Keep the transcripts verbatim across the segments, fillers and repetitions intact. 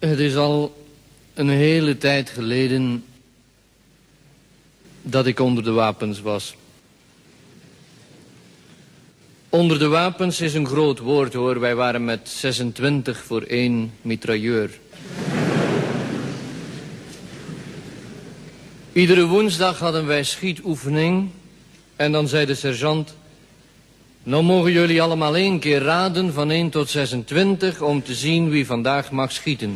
Het is al een hele tijd geleden dat ik onder de wapens was. Onder de wapens is een groot woord, hoor. Wij waren met zesentwintig voor één mitrailleur. Iedere woensdag hadden wij schietoefening. En dan zei de sergeant: nou mogen jullie allemaal één keer raden van één tot zesentwintig... om te zien wie vandaag mag schieten.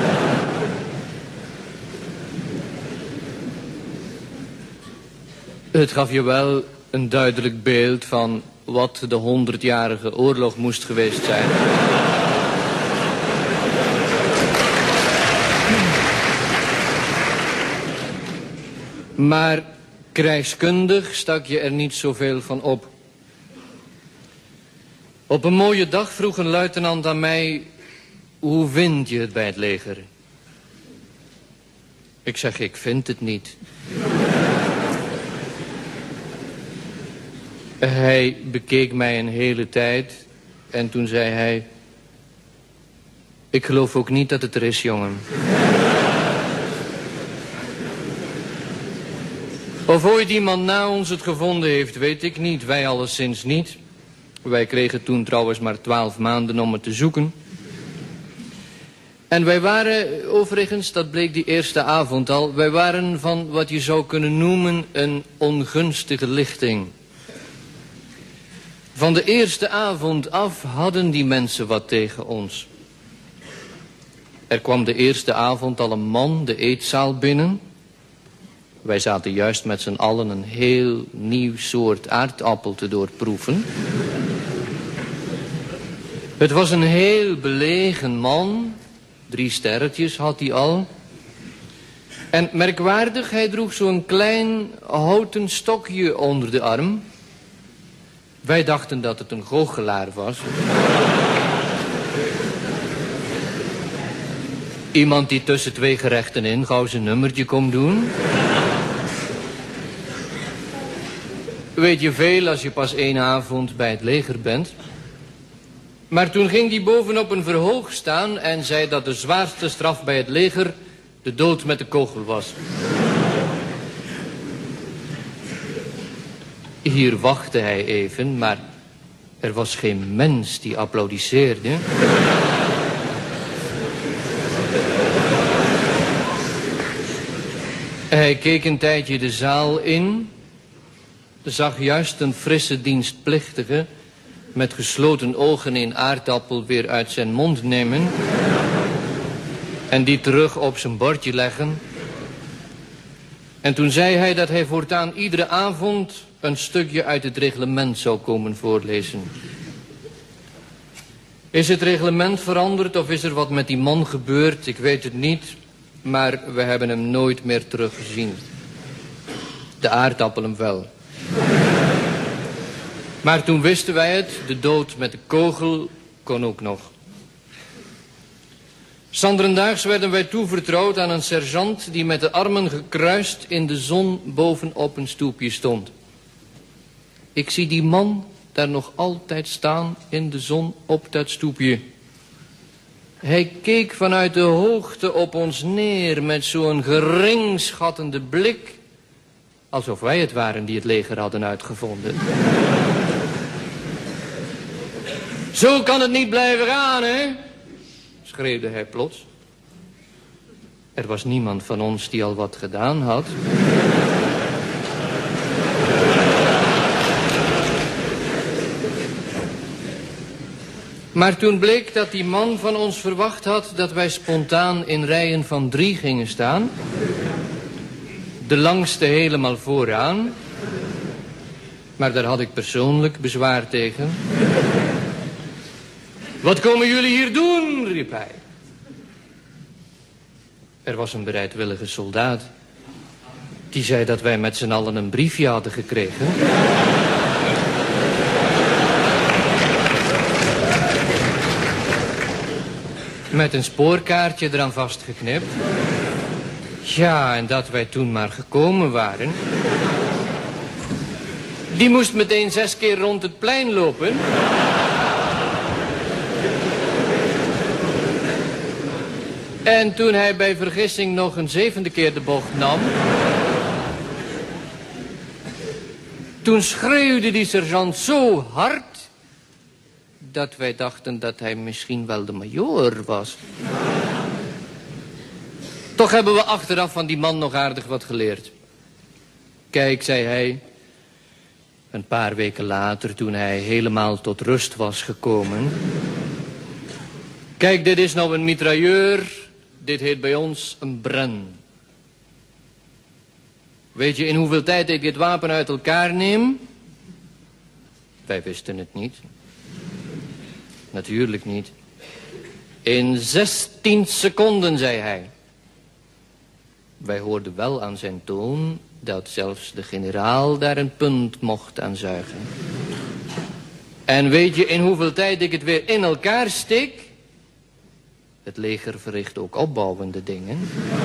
Het gaf je wel een duidelijk beeld van wat de honderdjarige oorlog moest geweest zijn. Maar krijgskundig stak je er niet zoveel van op. Op een mooie dag vroeg een luitenant aan mij: hoe vind je het bij het leger? Ik zeg: ik vind het niet. Hij bekeek mij een hele tijd en toen zei hij: ik geloof ook niet dat het er is, jongen. Of ooit iemand na ons het gevonden heeft, weet ik niet. Wij alleszins niet. Wij kregen toen trouwens maar twaalf maanden om het te zoeken. En wij waren, overigens, dat bleek die eerste avond al, wij waren van wat je zou kunnen noemen een ongunstige lichting. Van de eerste avond af hadden die mensen wat tegen ons. Er kwam de eerste avond al een man de eetzaal binnen. Wij zaten juist met z'n allen een heel nieuw soort aardappel te doorproeven. Het was een heel belegen man. Drie sterretjes had hij al. En merkwaardig, hij droeg zo'n klein houten stokje onder de arm. Wij dachten dat het een goochelaar was. Iemand die tussen twee gerechten in gauw zijn nummertje komt doen. Weet je veel als je pas één avond bij het leger bent. Maar toen ging hij bovenop een verhoog staan en zei dat de zwaarste straf bij het leger de dood met de kogel was. Hier wachtte hij even, maar er was geen mens die applaudisseerde. Hij keek een tijdje de zaal in, zag juist een frisse dienstplichtige met gesloten ogen een aardappel weer uit zijn mond nemen en die terug op zijn bordje leggen. En toen zei hij dat hij voortaan iedere avond een stukje uit het reglement zou komen voorlezen. Is het reglement veranderd of is er wat met die man gebeurd? Ik weet het niet, maar we hebben hem nooit meer teruggezien. De aardappelen wel. Maar toen wisten wij het, de dood met de kogel kon ook nog. Sanderendaags werden wij toevertrouwd aan een sergeant die met de armen gekruist in de zon bovenop een stoepje stond. Ik zie die man daar nog altijd staan in de zon op dat stoepje. Hij keek vanuit de hoogte op ons neer met zo'n geringschattende blik, alsof wij het waren die het leger hadden uitgevonden. Zo kan het niet blijven gaan, hè? Schreeuwde hij plots. Er was niemand van ons die al wat gedaan had. Maar toen bleek dat die man van ons verwacht had dat wij spontaan in rijen van drie gingen staan. De langste helemaal vooraan. Maar daar had ik persoonlijk bezwaar tegen. Wat komen jullie hier doen, riep hij. Er was een bereidwillige soldaat. Die zei dat wij met z'n allen een briefje hadden gekregen. Met een spoorkaartje eraan vastgeknipt. Ja, en dat wij toen maar gekomen waren. Die moest meteen zes keer rond het plein lopen. En toen hij bij vergissing nog een zevende keer de bocht nam, toen schreeuwde die sergeant zo hard dat wij dachten dat hij misschien wel de majoor was. Toch hebben we achteraf van die man nog aardig wat geleerd. Kijk, zei hij, een paar weken later toen hij helemaal tot rust was gekomen. Kijk, dit is nou een mitrailleur, dit heet bij ons een Bren. Weet je in hoeveel tijd ik dit wapen uit elkaar neem? Wij wisten het niet. Natuurlijk niet. In zestien seconden, zei hij. Wij hoorden wel aan zijn toon dat zelfs de generaal daar een punt mocht aan zuigen. En weet je in hoeveel tijd ik het weer in elkaar steek? Het leger verricht ook opbouwende dingen.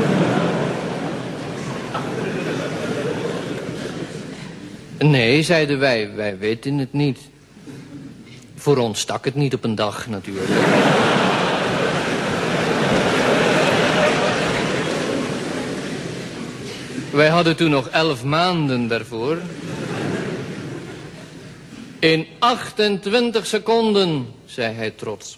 Nee, zeiden wij, wij weten het niet. Voor ons stak het niet op een dag natuurlijk. Wij hadden toen nog elf maanden daarvoor. In achtentwintig seconden, zei hij trots.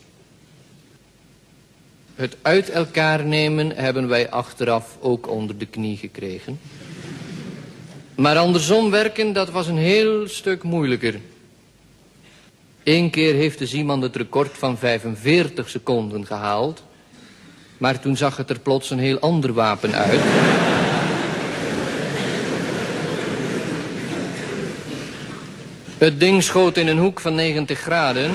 Het uit elkaar nemen hebben wij achteraf ook onder de knie gekregen. Maar andersom werken, dat was een heel stuk moeilijker. Eén keer heeft de Zeeman het record van vijfenveertig seconden gehaald. Maar toen zag het er plots een heel ander wapen uit. Het ding schoot in een hoek van negentig graden.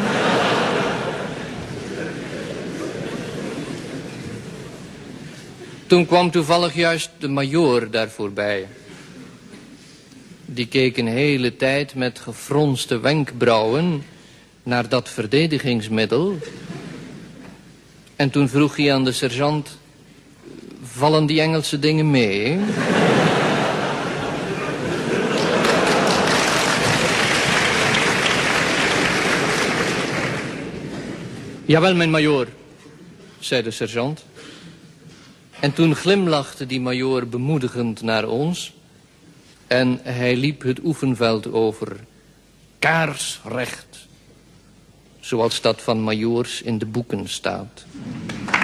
Toen kwam toevallig juist de majoor daar voorbij. Die keek een hele tijd met gefronste wenkbrauwen naar dat verdedigingsmiddel. En toen vroeg hij aan de sergeant, vallen die Engelse dingen mee? Jawel, mijn majoor, zei de sergeant. En toen glimlachte die majoor bemoedigend naar ons. En hij liep het oefenveld over, kaarsrecht. Zoals dat van majoors in de boeken staat.